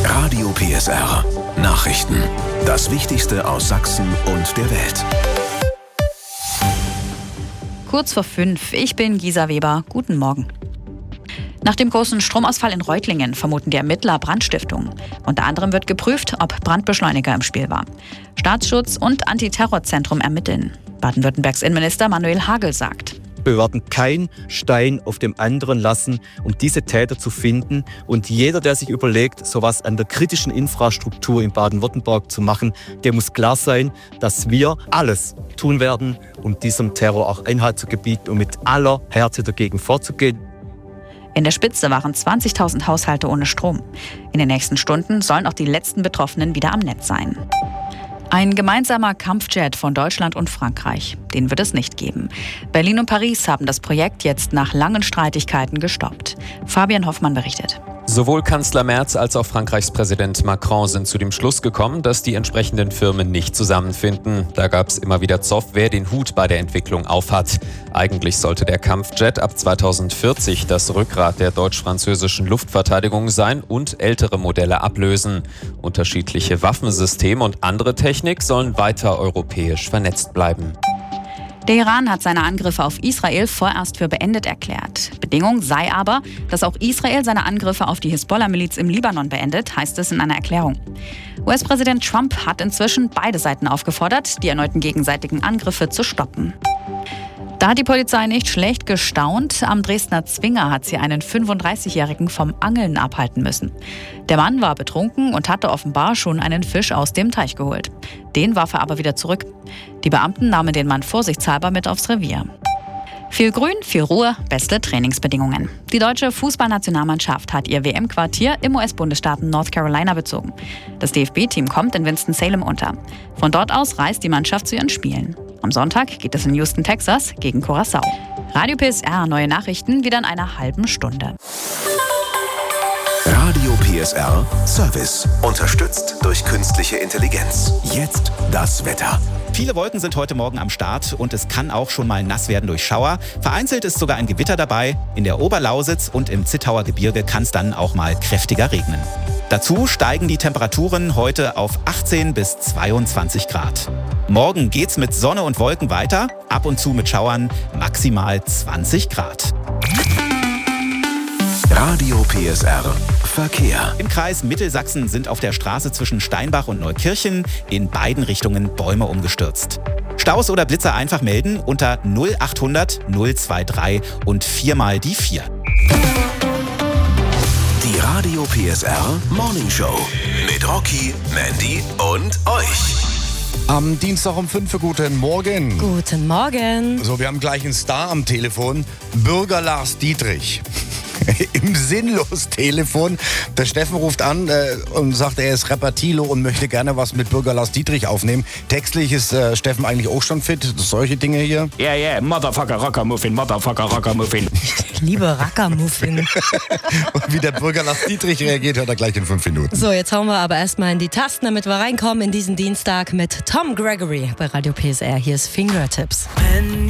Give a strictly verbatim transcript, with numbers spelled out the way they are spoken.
Radio P S R. Nachrichten. Das Wichtigste aus Sachsen und der Welt. Kurz vor fünf. Ich bin Gisa Weber. Guten Morgen. Nach dem großen Stromausfall in Reutlingen vermuten die Ermittler Brandstiftung. Unter anderem wird geprüft, ob Brandbeschleuniger im Spiel war. Staatsschutz und Antiterrorzentrum ermitteln. Baden-Württembergs Innenminister Manuel Hagel sagt: Wir werden keinen Stein auf dem anderen lassen, um diese Täter zu finden. Und jeder, der sich überlegt, sowas an der kritischen Infrastruktur in Baden-Württemberg zu machen, der muss klar sein, dass wir alles tun werden, um diesem Terror auch Einhalt zu gebieten und mit aller Härte dagegen vorzugehen. In der Spitze waren zwanzigtausend Haushalte ohne Strom. In den nächsten Stunden sollen auch die letzten Betroffenen wieder am Netz sein. Ein gemeinsamer Kampfjet von Deutschland und Frankreich, den wird es nicht geben. Berlin und Paris haben das Projekt jetzt nach langen Streitigkeiten gestoppt. Fabian Hoffmann berichtet. Sowohl Kanzler Merz als auch Frankreichs Präsident Macron sind zu dem Schluss gekommen, dass die entsprechenden Firmen nicht zusammenfinden. Da gab es immer wieder Zoff, wer den Hut bei der Entwicklung aufhat. Eigentlich sollte der Kampfjet ab zweitausendvierzig das Rückgrat der deutsch-französischen Luftverteidigung sein und ältere Modelle ablösen. Unterschiedliche Waffensysteme und andere Technik sollen weiter europäisch vernetzt bleiben. Der Iran hat seine Angriffe auf Israel vorerst für beendet erklärt. Bedingung sei aber, dass auch Israel seine Angriffe auf die Hisbollah-Miliz im Libanon beendet, heißt es in einer Erklärung. U S-Präsident Trump hat inzwischen beide Seiten aufgefordert, die erneuten gegenseitigen Angriffe zu stoppen. Da hat die Polizei nicht schlecht gestaunt. Am Dresdner Zwinger hat sie einen fünfunddreißigjährigen vom Angeln abhalten müssen. Der Mann war betrunken und hatte offenbar schon einen Fisch aus dem Teich geholt. Den warf er aber wieder zurück. Die Beamten nahmen den Mann vorsichtshalber mit aufs Revier. Viel Grün, viel Ruhe, beste Trainingsbedingungen. Die deutsche Fußballnationalmannschaft hat ihr W M-Quartier im U S-Bundesstaaten North Carolina bezogen. Das D F B-Team kommt in Winston-Salem unter. Von dort aus reist die Mannschaft zu ihren Spielen. Am Sonntag geht es in Houston, Texas gegen Curaçao. Radio P S R, neue Nachrichten wieder in einer halben Stunde. Radio P S R Service. Unterstützt durch künstliche Intelligenz. Jetzt das Wetter. Viele Wolken sind heute Morgen am Start und es kann auch schon mal nass werden durch Schauer. Vereinzelt ist sogar ein Gewitter dabei. In der Oberlausitz und im Zittauer Gebirge kann es dann auch mal kräftiger regnen. Dazu steigen die Temperaturen heute auf achtzehn bis zweiundzwanzig Grad. Morgen geht's mit Sonne und Wolken weiter, ab und zu mit Schauern, maximal zwanzig Grad. Radio P S R Verkehr. Im Kreis Mittelsachsen sind auf der Straße zwischen Steinbach und Neukirchen in beiden Richtungen Bäume umgestürzt. Staus oder Blitzer einfach melden unter null achthundert null drei drei und viermal die vier. Die Radio P S R Morning Show mit Rocky, Mandy und euch. Am Dienstag um fünf Uhr, guten Morgen. Guten Morgen. So, wir haben gleich einen Star am Telefon. Bürger Lars Dietrich. Im Sinnlos-Telefon. Der Steffen ruft an äh, und sagt, er ist Rapper Thilo und möchte gerne was mit Bürger Lars Dietrich aufnehmen. Textlich ist äh, Steffen eigentlich auch schon fit. Solche Dinge hier. Ja, yeah, ja, yeah. Motherfucker Rocker Muffin, Motherfucker Rocker Muffin. Ich liebe Rackermuffin. Und wie der Bürger Lars Dietrich reagiert, hört er gleich in fünf Minuten. So, jetzt hauen wir aber erstmal in die Tasten, damit wir reinkommen in diesen Dienstag mit Tom Gregory bei Radio P S R. Hier ist Fingertips.